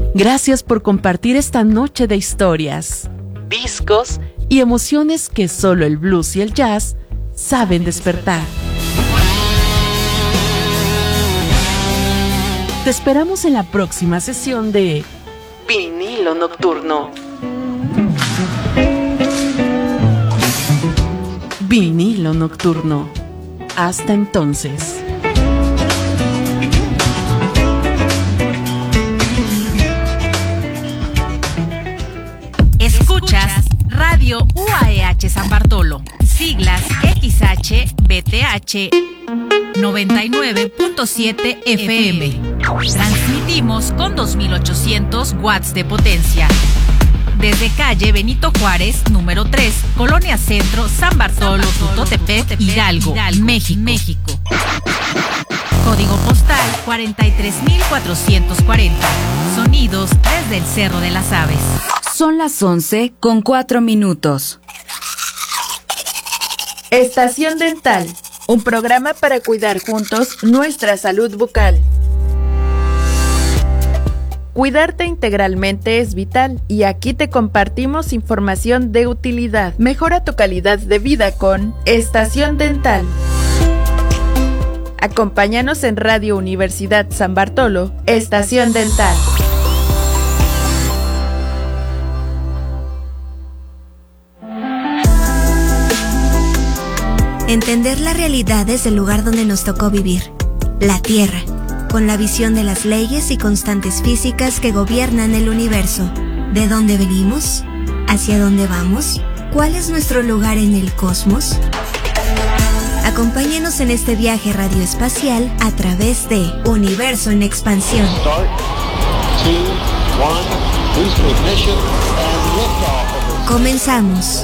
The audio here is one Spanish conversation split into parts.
Gracias por compartir esta noche de historias, discos y emociones que solo el blues y el jazz saben despertar. Te esperamos en la próxima sesión de Vinilo Nocturno. Vinilo Nocturno. Hasta entonces. Escuchas Radio UAEH San Bartolo, siglas XHBTH 99.7 FM. Transmitimos con 2800 watts de potencia. Desde calle Benito Juárez, número 3, Colonia Centro, San Bartolo, Tutotepec, Hidalgo, México. Código postal 43440. Sonidos desde el Cerro de las Aves. Son las 11:04. Estación Dental, un programa para cuidar juntos nuestra salud bucal. Cuidarte integralmente es vital y aquí te compartimos información de utilidad. Mejora tu calidad de vida con Estación Dental. Acompáñanos en Radio Universidad San Bartolo, Estación Dental. Entender la realidad desde el lugar donde nos tocó vivir, la Tierra, con la visión de las leyes y constantes físicas que gobiernan el universo. ¿De dónde venimos? ¿Hacia dónde vamos? ¿Cuál es nuestro lugar en el cosmos? Acompáñanos en este viaje radioespacial a través de Universo en Expansión. Comenzamos.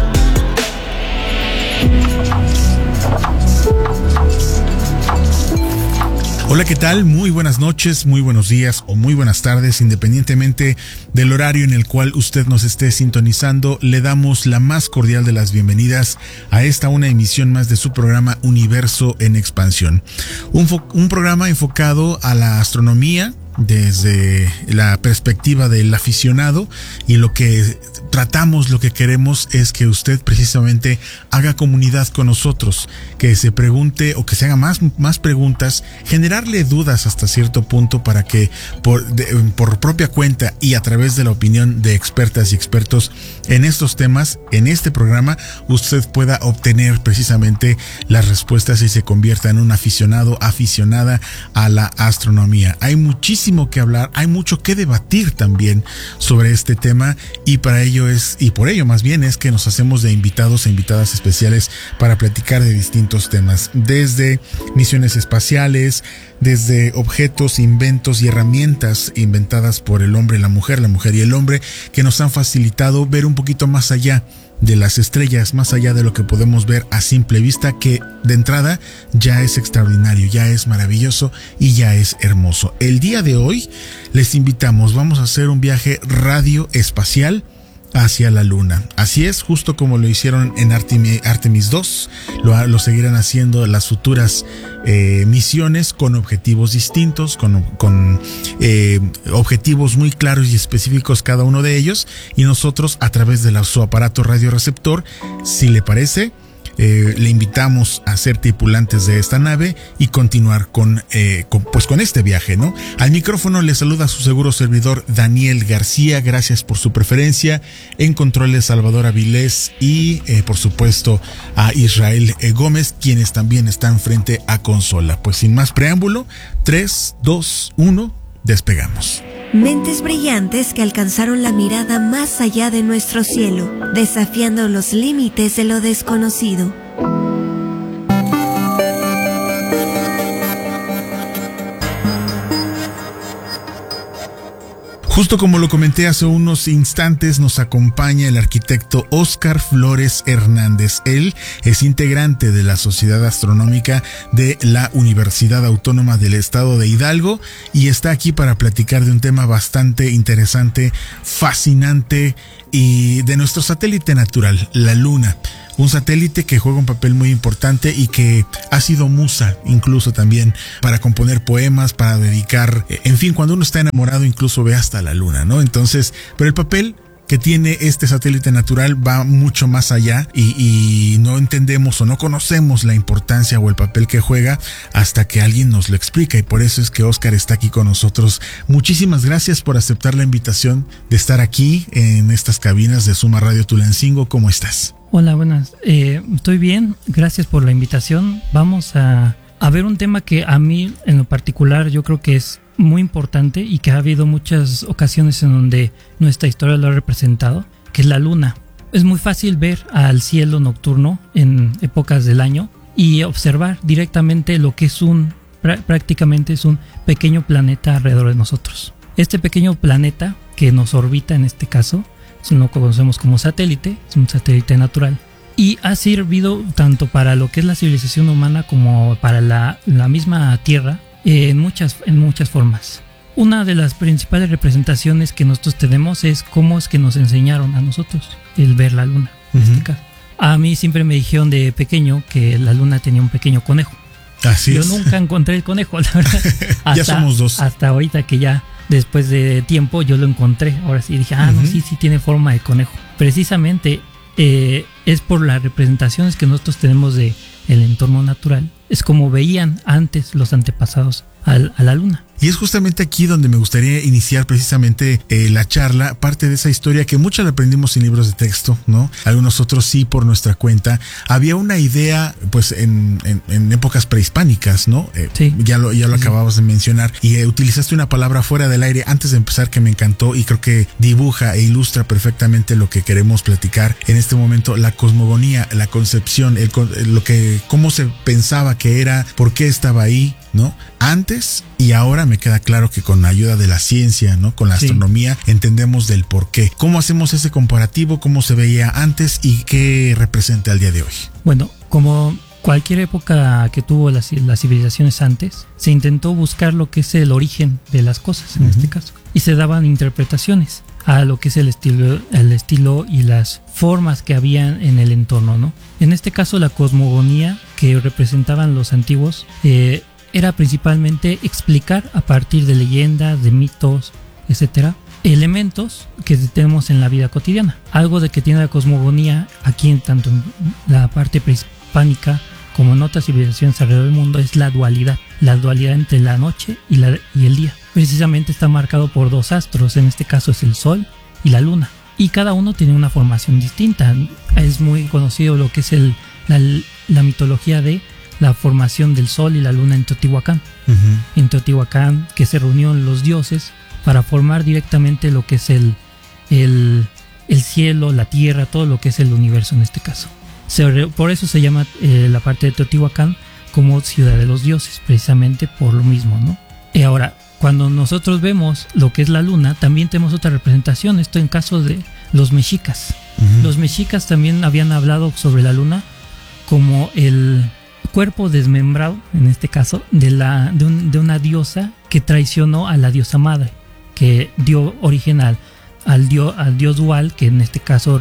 Hola, ¿qué tal? Muy buenas noches, muy buenos días o muy buenas tardes, independientemente del horario en el cual usted nos esté sintonizando. Le damos la más cordial de las bienvenidas a una emisión más de su programa Universo en Expansión. Un programa enfocado a la astronomía desde la perspectiva del aficionado, y lo que tratamos, lo que queremos es que usted precisamente haga comunidad con nosotros, que se pregunte o que se haga más preguntas, generarle dudas hasta cierto punto para que por propia cuenta y a través de la opinión de expertas y expertos en estos temas, en este programa, usted pueda obtener precisamente las respuestas y se convierta en un aficionada a la astronomía. Hay muchísimo que hablar, hay mucho que debatir también sobre este tema, y por ello es que nos hacemos de invitados e invitadas especiales para platicar de distintos temas, desde misiones espaciales, desde objetos, inventos y herramientas inventadas por el hombre y la mujer y el hombre, que nos han facilitado ver un poquito más allá de las estrellas, más allá de lo que podemos ver a simple vista, que de entrada ya es extraordinario, ya es maravilloso y ya es hermoso. El día de hoy les invitamos, vamos a hacer un viaje radioespacial hacia la Luna. Así es, justo como lo hicieron en Artemis 2, lo seguirán haciendo las futuras misiones, con objetivos distintos, con objetivos muy claros y específicos cada uno de ellos, y nosotros a través de su aparato radioreceptor, si le parece, le invitamos a ser tripulantes de esta nave y continuar con este viaje, ¿no? Al micrófono le saluda su seguro servidor Daniel García. Gracias por su preferencia. En controles, Salvador Avilés y por supuesto a Israel Gómez, quienes también están frente a consola. Pues sin más preámbulo, 3, 2, 1, despegamos. Mentes brillantes que alcanzaron la mirada más allá de nuestro cielo, desafiando los límites de lo desconocido. Justo como lo comenté hace unos instantes, nos acompaña el arquitecto Óscar Flores Hernández. Él es integrante de la Sociedad Astronómica de la Universidad Autónoma del Estado de Hidalgo y está aquí para platicar de un tema bastante interesante, fascinante, y de nuestro satélite natural, la Luna. un satélite que juega un papel muy importante y que ha sido musa incluso también para componer poemas, para dedicar, en fin, cuando uno está enamorado incluso ve hasta la luna, ¿no? Entonces, pero el papel que tiene este satélite natural va mucho más allá y no entendemos o no conocemos la importancia o el papel que juega hasta que alguien nos lo explica, y por eso es que Óscar está aquí con nosotros. Muchísimas gracias por aceptar la invitación de estar aquí en estas cabinas de Suma Radio Tulancingo. ¿Cómo estás? Hola, buenas. Estoy bien, gracias por la invitación. Vamos a ver un tema que a mí en lo particular yo creo que es muy importante y que ha habido muchas ocasiones en donde nuestra historia lo ha representado, que es la luna. Es muy fácil ver al cielo nocturno en épocas del año y observar directamente lo que es prácticamente es un pequeño planeta alrededor de nosotros. Este pequeño planeta que nos orbita, en este caso, lo conocemos como satélite, es un satélite natural. Y ha servido tanto para lo que es la civilización humana como para la misma Tierra en muchas formas. Una de las principales representaciones que nosotros tenemos es cómo es que nos enseñaron a nosotros el ver la luna, en este caso. A mí siempre me dijeron de pequeño que la luna tenía un pequeño conejo. Así Yo es. nunca encontré el conejo, la verdad. Ya somos dos. Hasta ahorita que ya después de tiempo yo lo encontré. Ahora sí dije, no, sí tiene forma de conejo. Precisamente es por las representaciones que nosotros tenemos de el entorno natural. Es como veían antes los antepasados a la luna. Y es justamente aquí donde me gustaría iniciar precisamente la charla, parte de esa historia que mucha la aprendimos en libros de texto, ¿no? Algunos otros sí por nuestra cuenta. Había una idea, pues, en épocas prehispánicas, ¿no? Sí. Ya lo acababas de mencionar. Y utilizaste una palabra fuera del aire antes de empezar que me encantó y creo que dibuja e ilustra perfectamente lo que queremos platicar en este momento: la cosmogonía, la concepción, cómo se pensaba que era, por qué estaba ahí, ¿no? Antes y ahora me queda claro que con la ayuda de la ciencia, ¿no? Con la astronomía entendemos del por qué. ¿Cómo hacemos ese comparativo? ¿Cómo se veía antes y qué representa al día de hoy? Bueno, como cualquier época que tuvo las civilizaciones antes, se intentó buscar lo que es el origen de las cosas, en este caso, y se daban interpretaciones a lo que es el estilo y las formas que había en el entorno, ¿no? En este caso, la cosmogonía que representaban los antiguos era principalmente explicar a partir de leyendas, de mitos, etcétera, elementos que tenemos en la vida cotidiana. Algo de que tiene la cosmogonía aquí, tanto en la parte prehispánica como en otras civilizaciones alrededor del mundo, es la dualidad entre la noche y el día. Precisamente está marcado por dos astros, en este caso es el sol y la luna, y cada uno tiene una formación distinta. Es muy conocido lo que es la mitología de la formación del sol y la luna en Teotihuacán. En Teotihuacán, que se reunieron los dioses para formar directamente lo que es el cielo, la tierra, todo lo que es el universo en este caso. Por eso se llama la parte de Teotihuacán como ciudad de los dioses, precisamente por lo mismo, ¿no? Y ahora, cuando nosotros vemos lo que es la luna, también tenemos otra representación. Esto en caso de los mexicas. Los mexicas también habían hablado sobre la luna como el cuerpo desmembrado, en este caso, de una diosa que traicionó a la diosa madre, que dio origen al dios dual, que en este caso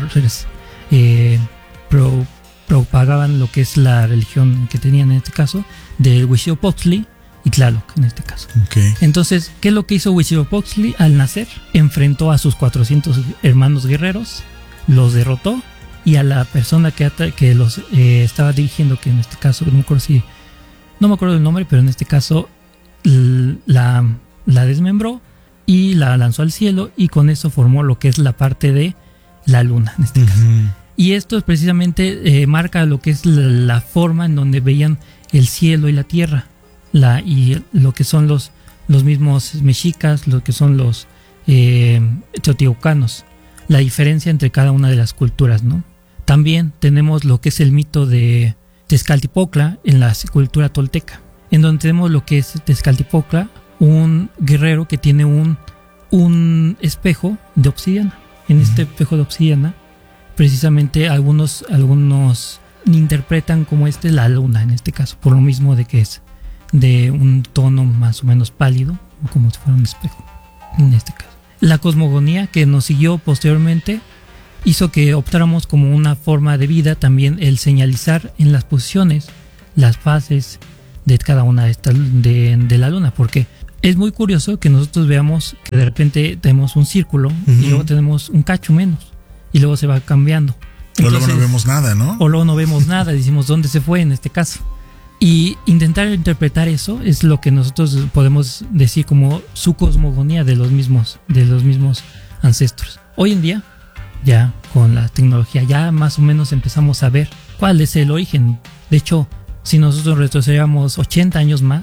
propagaban lo que es la religión que tenían en este caso, de Huitzilopochtli y Tlaloc en este caso. Okay. Entonces, ¿qué es lo que hizo Huitzilopochtli al nacer? Enfrentó a sus 400 hermanos guerreros, los derrotó, y a la persona que los estaba dirigiendo, que en este caso no me acuerdo del nombre, pero en este caso la desmembró y la lanzó al cielo, y con eso formó lo que es la parte de la luna en este caso. Y esto precisamente marca lo que es la forma en donde veían el cielo y la tierra, y lo que son los mismos mexicas, lo que son los teotihuacanos, la diferencia entre cada una de las culturas, ¿no? También tenemos lo que es el mito de Tezcatlipoca en la cultura tolteca, en donde tenemos lo que es Tezcatlipoca, un guerrero que tiene un espejo de obsidiana. En este espejo de obsidiana, precisamente algunos interpretan como la luna en este caso, por lo mismo de que es de un tono más o menos pálido, como si fuera un espejo en este caso. La cosmogonía que nos siguió posteriormente hizo que optáramos como una forma de vida también el señalizar en las posiciones las fases de cada una de estas de la luna, porque es muy curioso que nosotros veamos que de repente tenemos un círculo y luego tenemos un cacho menos y luego se va cambiando. Entonces, o luego no vemos nada, ¿no? O luego no vemos nada, decimos dónde se fue en este caso. Y intentar interpretar eso es lo que nosotros podemos decir como su cosmogonía de los mismos ancestros. Hoy en día, ya con la tecnología, ya más o menos empezamos a ver cuál es el origen. De hecho, si nosotros retrocediéramos 80 años más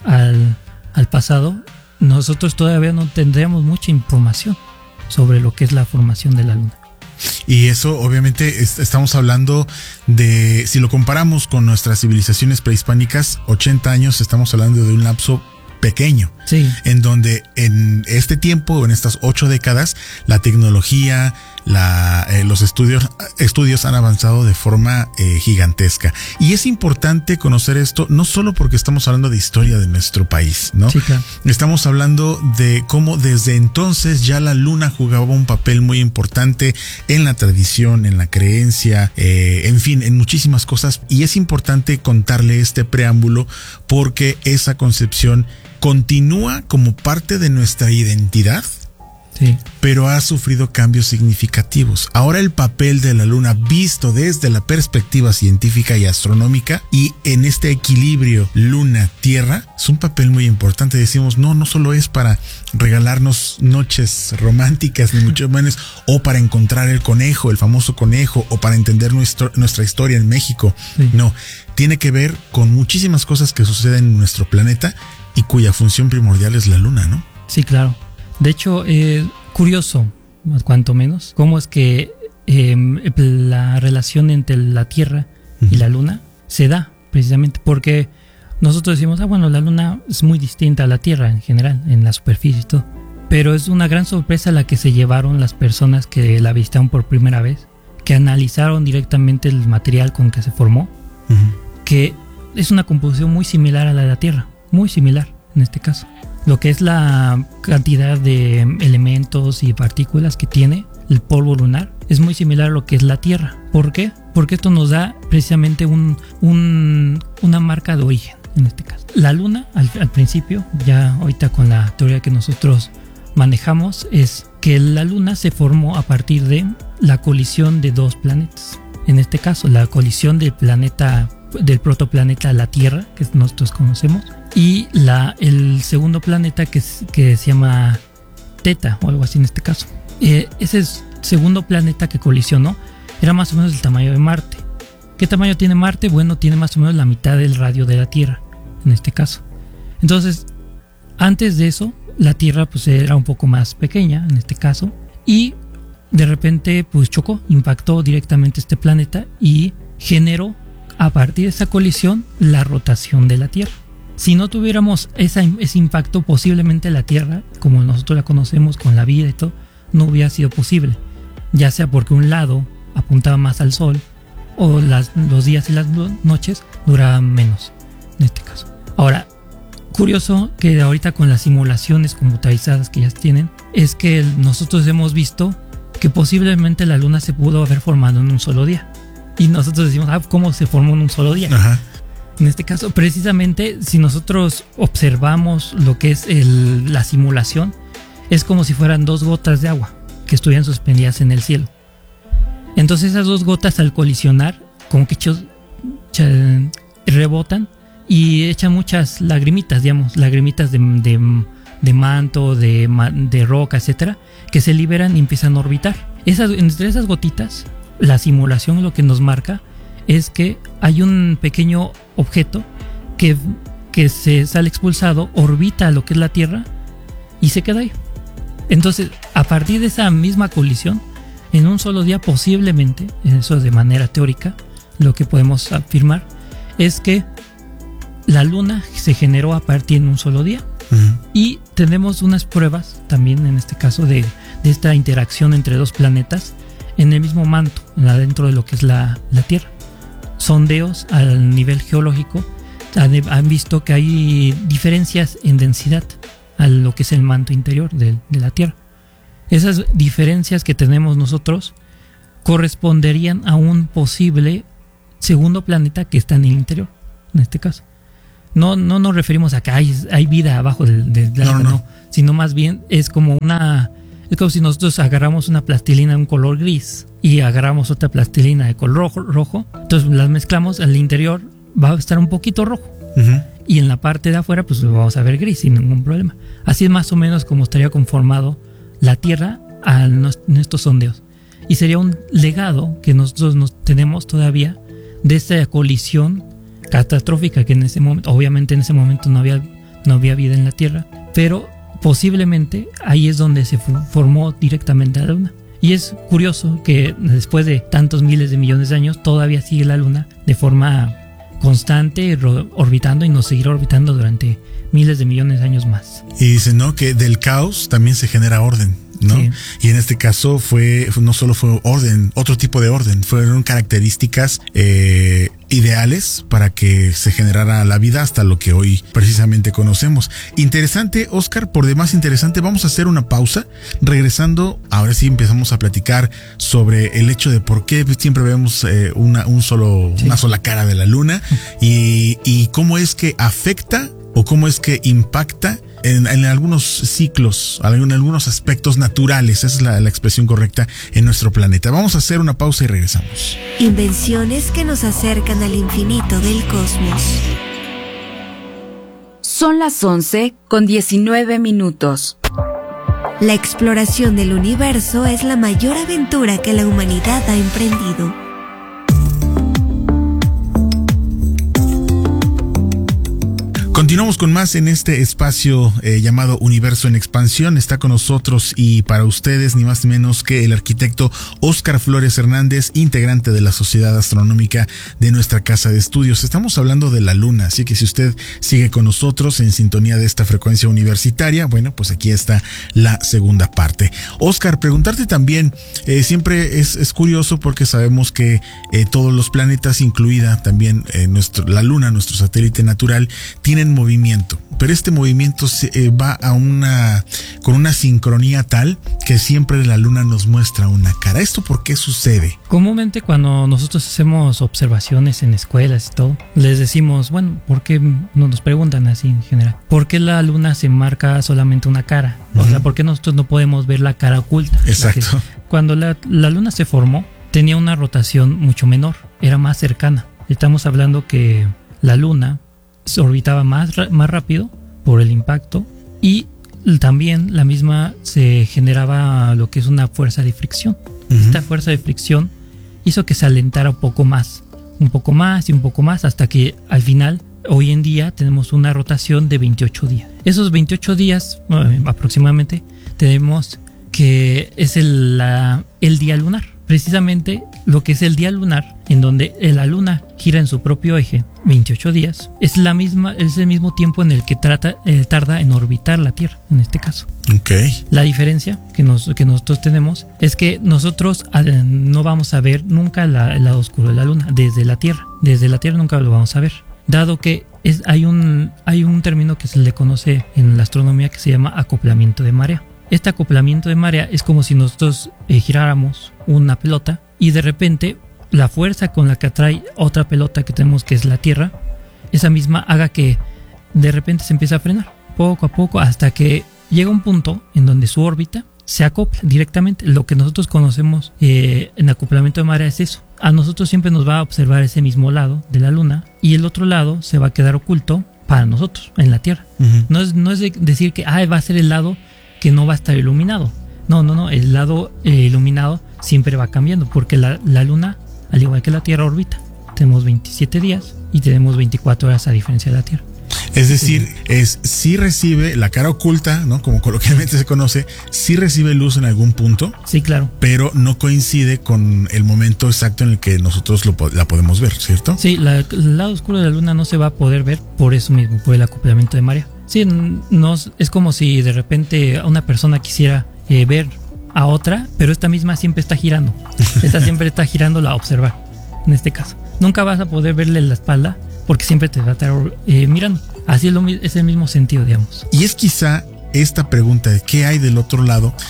al pasado, nosotros todavía no tendríamos mucha información sobre lo que es la formación de la luna. Y eso obviamente estamos hablando de, si lo comparamos con nuestras civilizaciones prehispánicas, 80 años, estamos hablando de un lapso pequeño, sí, en donde en este tiempo, en estas 8 décadas, la tecnología, los estudios han avanzado de forma gigantesca. Y es importante conocer esto, no solo porque estamos hablando de historia de nuestro país, ¿no? Sí, claro. Estamos hablando de cómo desde entonces ya la luna jugaba un papel muy importante en la tradición, en la creencia, en fin, en muchísimas cosas. Y es importante contarle este preámbulo porque esa concepción continúa como parte de nuestra identidad, sí, pero ha sufrido cambios significativos. Ahora el papel de la luna visto desde la perspectiva científica y astronómica y en este equilibrio luna-tierra es un papel muy importante. Decimos, no solo es para regalarnos noches románticas, ni mucho menos, o para encontrar el conejo, el famoso conejo, o para entender nuestra historia en México. Sí. No, tiene que ver con muchísimas cosas que suceden en nuestro planeta y cuya función primordial es la luna, ¿no? Sí, claro. De hecho, curioso, cuanto menos, cómo es que la relación entre la Tierra y la Luna se da, precisamente porque nosotros decimos, bueno, la Luna es muy distinta a la Tierra en general, en la superficie y todo. Pero es una gran sorpresa la que se llevaron las personas que la visitaron por primera vez, que analizaron directamente el material con que se formó, que es una composición muy similar a la de la Tierra, muy similar en este caso. Lo que es la cantidad de elementos y partículas que tiene el polvo lunar es muy similar a lo que es la Tierra. ¿Por qué? Porque esto nos da precisamente una marca de origen en este caso. La Luna al principio, ya ahorita con la teoría que nosotros manejamos, es que la Luna se formó a partir de la colisión de dos planetas. En este caso, la colisión del protoplaneta la Tierra, que nosotros conocemos, y el segundo planeta que se llama Teta o algo así en este caso. Ese segundo planeta que colisionó era más o menos del tamaño de Marte. ¿Qué tamaño tiene Marte? Bueno, tiene más o menos la mitad del radio de la Tierra en este caso. Entonces, antes de eso, la Tierra pues era un poco más pequeña en este caso y de repente pues chocó, impactó directamente este planeta y generó a partir de esa colisión la rotación de la Tierra. Si no tuviéramos ese impacto, posiblemente la Tierra, como nosotros la conocemos con la vida y todo, no hubiera sido posible. Ya sea porque un lado apuntaba más al Sol o los días y las noches duraban menos en este caso. Ahora, curioso que ahorita con las simulaciones computarizadas que ya tienen, es que nosotros hemos visto que posiblemente la Luna se pudo haber formado en un solo día. Y nosotros decimos, ¿cómo se formó en un solo día? Ajá. En este caso, precisamente, si nosotros observamos lo que es la simulación, es como si fueran dos gotas de agua que estuvieran suspendidas en el cielo. Entonces esas dos gotas al colisionar, como que rebotan y echan muchas lagrimitas, digamos, lagrimitas de manto, de roca, etcétera, que se liberan y empiezan a orbitar. Entre esas gotitas, la simulación lo que nos marca es que hay un pequeño objeto que se sale expulsado, orbita lo que es la Tierra y se queda ahí. Entonces, a partir de esa misma colisión, en un solo día posiblemente, eso de manera teórica, lo que podemos afirmar es que la Luna se generó a partir de un solo día. Y tenemos unas pruebas también en este caso de esta interacción entre dos planetas en el mismo manto, dentro de lo que es la Tierra. Sondeos al nivel geológico han visto que hay diferencias en densidad a lo que es el manto interior de la Tierra. Esas diferencias que tenemos nosotros corresponderían a un posible segundo planeta que está en el interior, en este caso. No nos referimos a que hay vida abajo del planeta, no, sino más bien es como si nosotros agarramos una plastilina de un color gris y agarramos otra plastilina de color rojo, entonces las mezclamos, al interior va a estar un poquito rojo. Uh-huh. Y en la parte de afuera pues lo vamos a ver gris sin ningún problema. Así es más o menos como estaría conformado la Tierra en estos sondeos. Y sería un legado que nosotros tenemos todavía de esta colisión catastrófica que en ese momento, obviamente en ese momento no había vida en la Tierra, pero posiblemente ahí es donde se formó directamente la Luna. Y es curioso que después de tantos miles de millones de años todavía sigue la Luna de forma constante orbitando y nos seguirá orbitando durante miles de millones de años más. Y dicen, ¿no?, que del caos también se genera orden, ¿no? Sí. Y en este caso no solo fue orden, otro tipo de orden, fueron características ideales para que se generara la vida hasta lo que hoy precisamente conocemos. Interesante, Oscar, por demás interesante. Vamos a hacer una pausa. Regresando, ahora sí empezamos a platicar sobre el hecho de por qué siempre vemos una sola cara de la luna y cómo es que afecta o cómo es que impacta en algunos ciclos, en algunos aspectos naturales, esa es la expresión correcta, en nuestro planeta. Vamos a hacer una pausa y regresamos. Invenciones que nos acercan al infinito del cosmos. Son las 11:19. La exploración del universo es la mayor aventura que la humanidad ha emprendido. Continuamos con más en este espacio llamado Universo en Expansión. Está con nosotros y para ustedes ni más ni menos que el arquitecto Óscar Flores Hernández, integrante de la Sociedad Astronómica de nuestra casa de estudios. Estamos hablando de la Luna, así que si usted sigue con nosotros en sintonía de esta frecuencia universitaria, bueno, pues aquí está la segunda parte. Óscar, preguntarte también, siempre es curioso porque sabemos que todos los planetas, incluida también la Luna, nuestro satélite natural, tienen movimiento, pero este movimiento va con una sincronía tal que siempre la Luna nos muestra una cara. ¿Esto por qué sucede? Comúnmente cuando nosotros hacemos observaciones en escuelas y todo, les decimos, bueno, ¿por qué nos preguntan así en general? ¿Por qué la Luna se marca solamente una cara? O sea, ¿por qué nosotros no podemos ver la cara oculta? Exacto. Cuando la Luna se formó, tenía una rotación mucho menor, era más cercana. Estamos hablando que la Luna se orbitaba más rápido por el impacto y también la misma se generaba lo que es una fuerza de fricción. Uh-huh. Esta fuerza de fricción hizo que se alentara un poco más hasta que al final, hoy en día, tenemos una rotación de 28 días. Esos 28 días aproximadamente tenemos que es el día lunar. Precisamente lo que es el día lunar, en donde la Luna gira en su propio eje 28 días, es el mismo tiempo en el que tarda en orbitar la Tierra, en este caso. Okay. La diferencia que nosotros tenemos es que nosotros no vamos a ver nunca el lado oscuro de la Luna desde la Tierra. Desde la Tierra nunca lo vamos a ver, dado que hay un término que se le conoce en la astronomía que se llama acoplamiento de marea. Este acoplamiento de marea es como si nosotros giráramos una pelota y de repente la fuerza con la que atrae otra pelota que tenemos, que es la Tierra, esa misma haga que de repente se empiece a frenar poco a poco hasta que llega un punto en donde su órbita se acopla directamente. Lo que nosotros conocemos en acoplamiento de marea es eso. A nosotros siempre nos va a observar ese mismo lado de la Luna y el otro lado se va a quedar oculto para nosotros en la Tierra. Uh-huh. No es decir que va a ser el lado que no va a estar iluminado. No, el lado iluminado siempre va cambiando porque la Luna, al igual que la Tierra, orbita. Tenemos 27 días y tenemos 24 horas a diferencia de la Tierra. Es decir, sí recibe la cara oculta, ¿no? Como coloquialmente se conoce, sí recibe luz en algún punto. Sí, claro. Pero no coincide con el momento exacto en el que nosotros la podemos ver, ¿cierto? Sí, el lado oscuro de la Luna no se va a poder ver por eso mismo, por el acoplamiento de marea. Sí, es como si de repente una persona quisiera ver a otra, pero esta misma siempre está girando. Esta siempre está girando a observar, en este caso. Nunca vas a poder verle la espalda porque siempre te va a estar mirando. Así es el mismo sentido, digamos. Y es quizá esta pregunta de qué hay del otro lado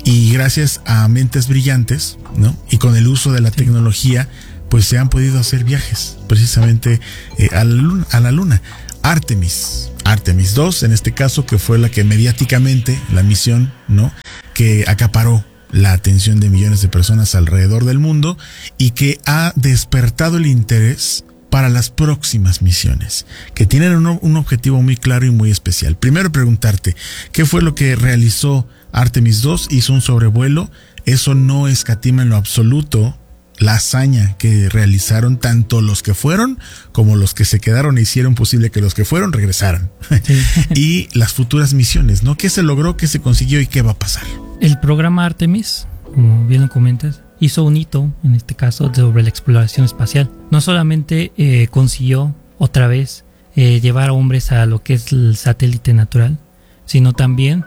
Y gracias a mentes brillantes, ¿no? Y con el uso de la tecnología, pues se han podido hacer viajes precisamente a la luna. Artemis 2, en este caso, que fue la que mediáticamente, la misión, ¿no? Que acaparó la atención de millones de personas alrededor del mundo y que ha despertado el interés para las próximas misiones, que tienen un objetivo muy claro y muy especial. Primero preguntarte, ¿qué fue lo que realizó Artemis 2? Hizo un sobrevuelo. Eso no escatima en lo absoluto la hazaña que realizaron tanto los que fueron como los que se quedaron e hicieron posible que los que fueron regresaran. Sí. Y las futuras misiones, ¿no? ¿Qué se logró, qué se consiguió y qué va a pasar? El programa Artemis, como bien lo comentas, hizo un hito, en este caso, sobre la exploración espacial. No solamente consiguió otra vez llevar a hombres a lo que es el satélite natural, sino también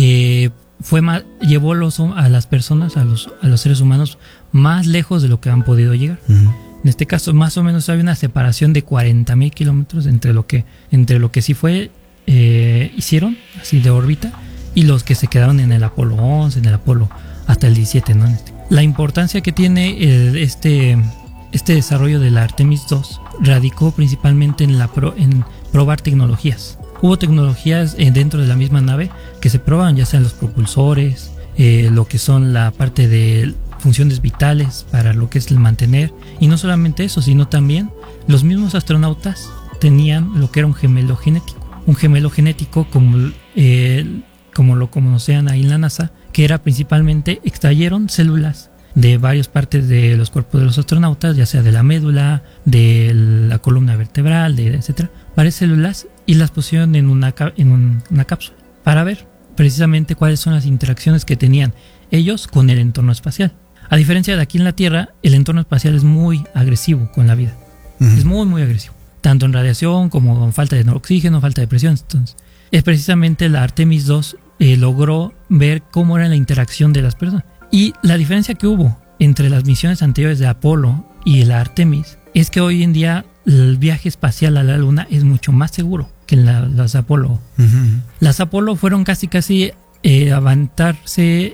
llevó a las personas, a los seres humanos, más lejos de lo que han podido llegar. Uh-huh. En este caso, más o menos hay una separación de 40,000 kilómetros entre lo que sí hicieron, así de órbita, y los que se quedaron en el Apolo 11, en el Apolo hasta el 17, ¿no? La importancia que tiene este desarrollo de la Artemis 2 radicó principalmente en probar tecnologías. Hubo tecnologías dentro de la misma nave que se probaban, ya sean los propulsores, lo que son la parte de funciones vitales para lo que es el mantener, y no solamente eso, sino también los mismos astronautas tenían lo que era un gemelo genético como lo conocían ahí en la NASA, que era principalmente extrayeron células de varias partes de los cuerpos de los astronautas, ya sea de la médula, de la columna vertebral, etcétera, varias células, y las pusieron en una cápsula para ver precisamente cuáles son las interacciones que tenían ellos con el entorno espacial. A diferencia de aquí en la Tierra, el entorno espacial es muy agresivo con la vida. Uh-huh. Es muy, muy agresivo. Tanto en radiación como en falta de oxígeno, falta de presión. Entonces, es precisamente la Artemis 2 logró ver cómo era la interacción de las personas. Y la diferencia que hubo entre las misiones anteriores de Apolo y la Artemis es que hoy en día el viaje espacial a la Luna es mucho más seguro que las Apolo. Uh-huh. Las Apolo fueron casi aventarse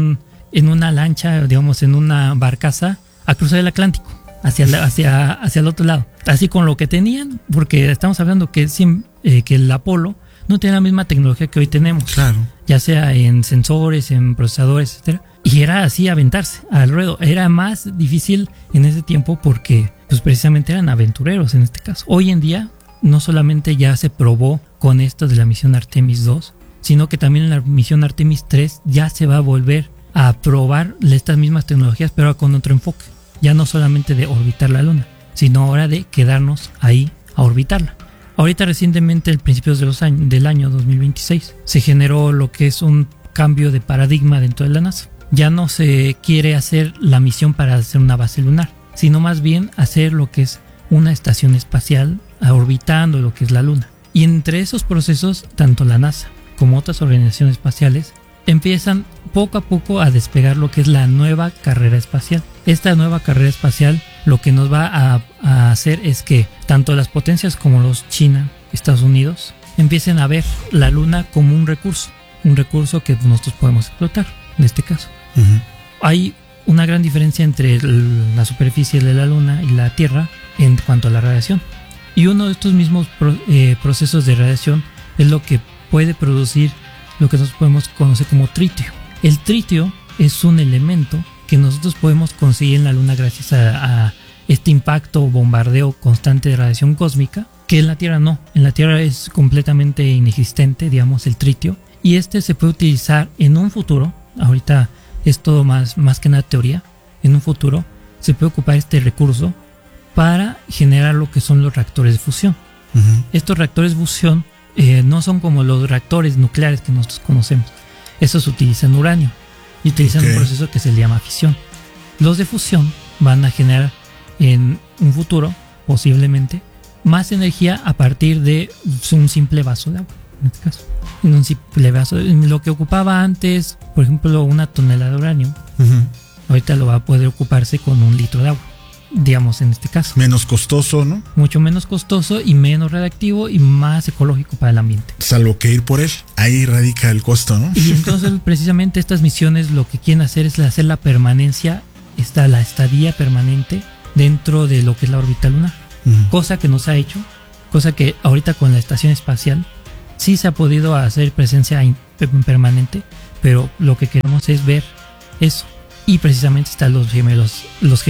en una lancha, digamos, en una barcaza a cruzar el Atlántico hacia el otro lado. Así con lo que tenían, porque estamos hablando que el Apolo no tiene la misma tecnología que hoy tenemos. Claro. Ya sea en sensores, en procesadores, etcétera. Y era así aventarse al ruedo. Era más difícil en ese tiempo porque pues precisamente eran aventureros en este caso. Hoy en día no solamente ya se probó con esto de la misión Artemis 2, sino que también en la misión Artemis 3 ya se va a volver a probar estas mismas tecnologías, pero con otro enfoque. Ya no solamente de orbitar la Luna, sino ahora de quedarnos ahí a orbitarla. Ahorita recientemente, a principios del año 2026, se generó lo que es un cambio de paradigma dentro de la NASA. Ya no se quiere hacer la misión para hacer una base lunar, sino más bien hacer lo que es una estación espacial orbitando lo que es la Luna. Y entre esos procesos, tanto la NASA como otras organizaciones espaciales empiezan poco a poco a despegar lo que es la nueva carrera espacial. Esta nueva carrera espacial lo que nos va a hacer es que tanto las potencias como los China, Estados Unidos, empiecen a ver la Luna como un recurso que nosotros podemos explotar, en este caso. Uh-huh. Hay una gran diferencia entre la superficie de la Luna y la Tierra en cuanto a la radiación. Y uno de estos mismos procesos de radiación es lo que puede producir lo que nosotros podemos conocer como tritio. El tritio es un elemento que nosotros podemos conseguir en la Luna gracias a este impacto o bombardeo constante de radiación cósmica, que en la Tierra no. En la Tierra es completamente inexistente, digamos, el tritio. Y se puede utilizar en un futuro. Ahorita es todo más que nada teoría. En un futuro se puede ocupar este recurso para generar lo que son los reactores de fusión. Uh-huh. Estos reactores de fusión no son como los reactores nucleares que nosotros conocemos. Estos utilizan uranio y utilizan un proceso que se le llama fisión. Los de fusión van a generar en un futuro, posiblemente, más energía a partir de un simple vaso de agua. En este caso, en un simple vaso, lo que ocupaba antes, por ejemplo, una tonelada de uranio, uh-huh, ahorita lo va a poder ocuparse con 1 litro de agua. digamos, en este caso. Menos costoso, ¿no? Mucho menos costoso y menos radiactivo y más ecológico para el ambiente. Salvo que ir por él, ahí radica el costo, ¿no? Y entonces precisamente estas misiones lo que quieren hacer es hacer la permanencia, la estadía permanente dentro de lo que es la órbita lunar. Cosa que no se ha hecho, cosa que ahorita con la estación espacial sí se ha podido hacer presencia permanente, pero lo que queremos es ver eso. Y precisamente están los gemelos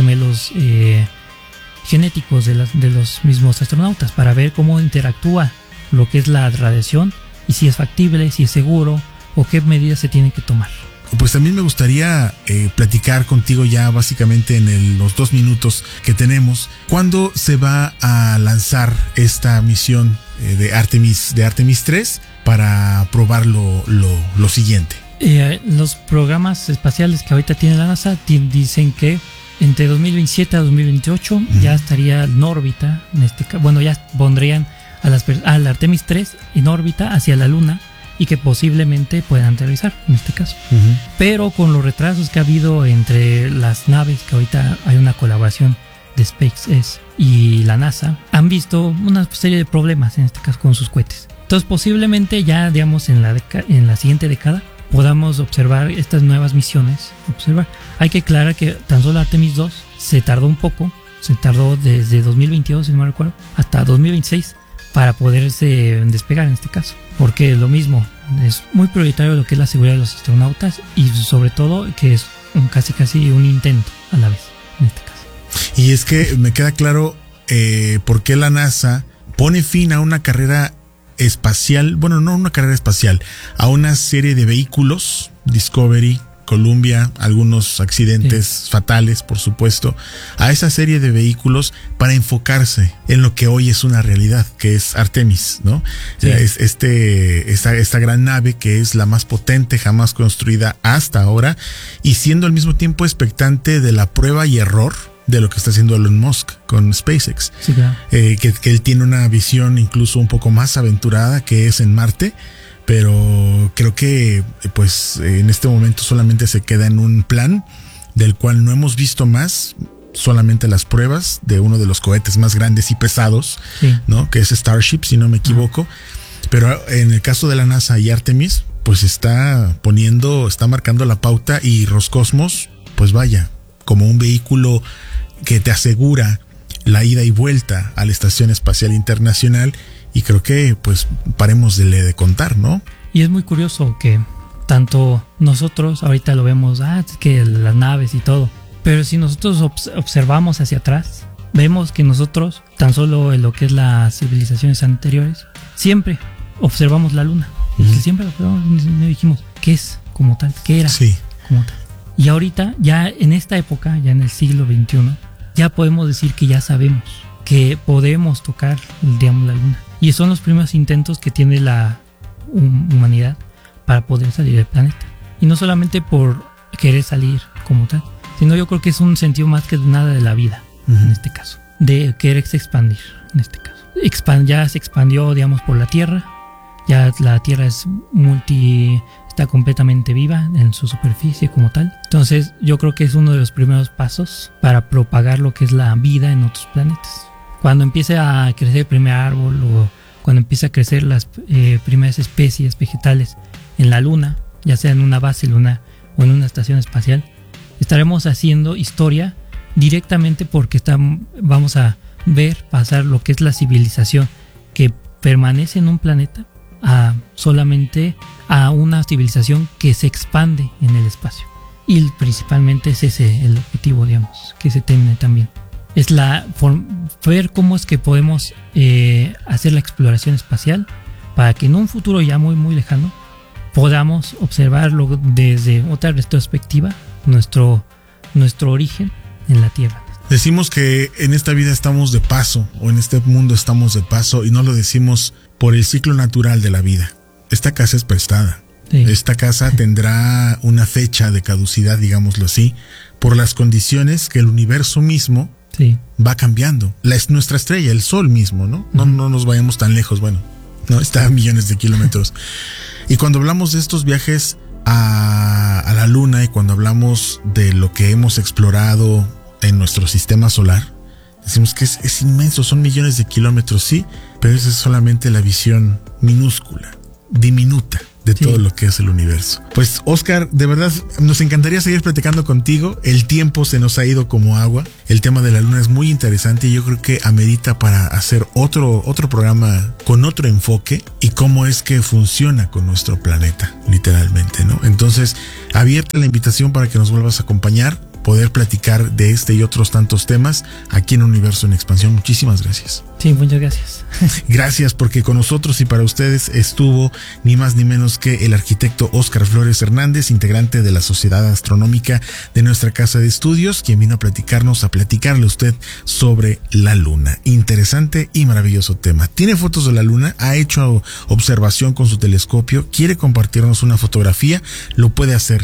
genéticos de los mismos astronautas para ver cómo interactúa lo que es la radiación y si es factible, si es seguro o qué medidas se tienen que tomar. Pues también me gustaría platicar contigo ya básicamente en los 2 minutos que tenemos. ¿Cuándo se va a lanzar esta misión de Artemis 3 para probar lo siguiente? Los programas espaciales que ahorita tiene la NASA dicen que entre 2027 a 2028 ya estaría en órbita. Bueno, ya pondrían al Artemis 3 en órbita hacia la Luna y que posiblemente puedan aterrizar en este caso. Pero con los retrasos que ha habido entre las naves, que ahorita hay una colaboración de SpaceX y la NASA, han visto una serie de problemas en este caso con sus cohetes. Entonces posiblemente ya, digamos, en la siguiente década podamos observar estas nuevas misiones. Hay que aclarar que tan solo Artemis 2 se tardó un poco, se tardó desde 2022, si no me recuerdo, hasta 2026 para poderse despegar en este caso. Porque lo mismo, es muy prioritario lo que es la seguridad de los astronautas y sobre todo que es casi un intento a la vez en este caso. Y es que me queda claro por qué la NASA pone fin a una carrera espacial, bueno, no una carrera espacial, a una serie de vehículos, Discovery, Columbia, algunos accidentes fatales, por supuesto, a esa serie de vehículos para enfocarse en lo que hoy es una realidad, que es Artemis, ¿no? Sí. Esta gran nave que es la más potente jamás construida hasta ahora y siendo al mismo tiempo expectante de la prueba y error de lo que está haciendo Elon Musk con SpaceX. Sí, claro. Que él tiene una visión incluso un poco más aventurada, que es en Marte, pero creo que pues en este momento solamente se queda en un plan del cual no hemos visto más, solamente las pruebas de uno de los cohetes más grandes y pesados, sí, ¿no? Que es Starship, si no me equivoco. Pero en el caso de la NASA y Artemis, pues está marcando la pauta, y Roscosmos, pues vaya, como un vehículo que te asegura la ida y vuelta a la Estación Espacial Internacional, y creo que pues paremos de contar, ¿no? Y es muy curioso que tanto nosotros ahorita lo vemos, es que las naves y todo, pero si nosotros observamos hacia atrás, vemos que nosotros, tan solo en lo que es las civilizaciones anteriores, siempre observamos la Luna. Y siempre lo observamos, y dijimos, ¿qué es como tal? ¿Qué era como tal? Y ahorita, ya en esta época, ya en el siglo XXI, ya podemos decir que ya sabemos que podemos tocar, digamos, la Luna. Y son los primeros intentos que tiene la humanidad para poder salir del planeta. Y no solamente por querer salir como tal, sino yo creo que es un sentido más que nada de la vida, en este caso. De quererse expandir, en este caso. Ya se expandió, digamos, por la Tierra. Ya la Tierra es está completamente viva en su superficie como tal. Entonces yo creo que es uno de los primeros pasos para propagar lo que es la vida en otros planetas. Cuando empiece a crecer el primer árbol o cuando empiece a crecer las primeras especies vegetales en la Luna, ya sea en una base lunar o en una estación espacial, estaremos haciendo historia directamente porque vamos a ver pasar lo que es la civilización que permanece en un planeta solamente a una civilización que se expande en el espacio. Y principalmente es ese el objetivo, digamos, que se tiene también. Es ver cómo es que podemos hacer la exploración espacial para que en un futuro ya muy muy lejano podamos observarlo desde otra retrospectiva, nuestro origen en la Tierra. Decimos que en esta vida estamos de paso, o en este mundo estamos de paso, y no lo decimos por el ciclo natural de la vida. Esta casa es prestada. Sí. Esta casa tendrá una fecha de caducidad, digámoslo así, por las condiciones que el universo mismo va cambiando. Nuestra estrella, el sol mismo, ¿no? No nos vayamos tan lejos, bueno, no está a millones de kilómetros. Y cuando hablamos de estos viajes a la Luna, y cuando hablamos de lo que hemos explorado en nuestro sistema solar, Decimos que es inmenso, son millones de kilómetros, sí, pero esa es solamente la visión minúscula, diminuta de todo lo que es el universo. Pues Oscar, de verdad nos encantaría seguir platicando contigo. El tiempo se nos ha ido como agua. El tema de la luna es muy interesante y yo creo que amerita para hacer otro programa con otro enfoque y cómo es que funciona con nuestro planeta, literalmente, ¿no? Entonces, abierta la invitación para que nos vuelvas a acompañar, poder platicar de este y otros tantos temas aquí en Universo en Expansión. Muchísimas gracias. Sí, muchas gracias. Gracias, porque con nosotros y para ustedes estuvo ni más ni menos que el arquitecto Óscar Flores Hernández, integrante de la Sociedad Astronómica de nuestra casa de estudios, quien vino a platicarle a usted sobre la luna. Interesante y maravilloso tema. Tiene fotos de la luna, ha hecho observación con su telescopio, quiere compartirnos una fotografía, lo puede hacer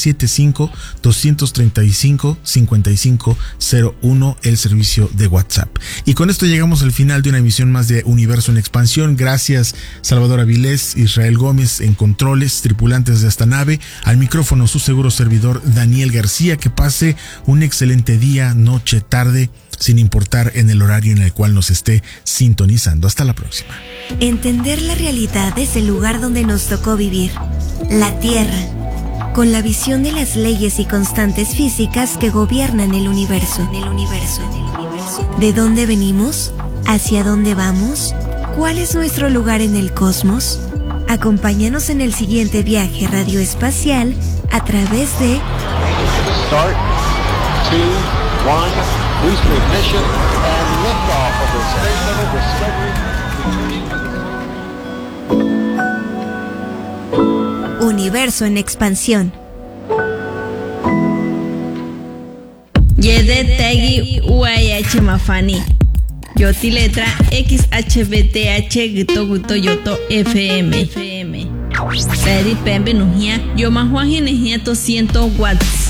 775-235-5501, el servicio de WhatsApp. Y con esto llegamos al final de una emisión más de Universo en Expansión. Gracias Salvador Avilés, Israel Gómez en controles, tripulantes de esta nave, al micrófono su seguro servidor Daniel García. Que pase un excelente día, noche, tarde, sin importar en el horario en el cual nos esté sintonizando. Hasta la próxima. Entender la realidad desde el lugar donde nos tocó vivir, la Tierra, con la visión de las leyes y constantes físicas que gobiernan el universo. ¿De dónde venimos? ¿Hacia dónde vamos? ¿Cuál es nuestro lugar en el cosmos? Acompáñanos en el siguiente viaje radioespacial a través de Start, 2, 1, boost ignition, and liftoff of the Space Shuttle Discovery. Universo en Expansión. Yede Tegi UAH Mafani. Yoti letra XHBTH Gito Guto Yoto FM. Peri Pembe Nujia. Yo más Juan Genejia 200 watts.